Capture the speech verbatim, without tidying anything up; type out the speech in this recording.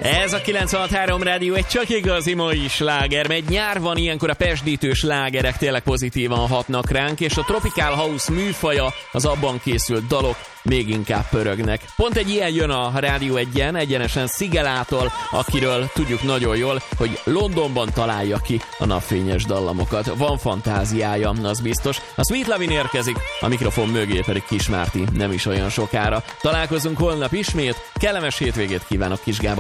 Ez a kilencvenhat három Rádió egy csak igazi mai sláger, mert nyár van, ilyenkor a pesdítő slágerek tényleg pozitívan hatnak ránk, és a Tropical House műfaja, az abban készült dalok még inkább pörögnek. Pont egy ilyen jön a Rádió egyen, egyenesen Szigelától, akiről tudjuk nagyon jól, hogy Londonban találja ki a napfényes dallamokat. Van fantáziája, az biztos. A Sweet Lovin' érkezik, a mikrofon mögé pedig Kis Márti nem is olyan sokára. Találkozunk holnap ismét, kellemes hétvégét kívánok, Kis Gábor.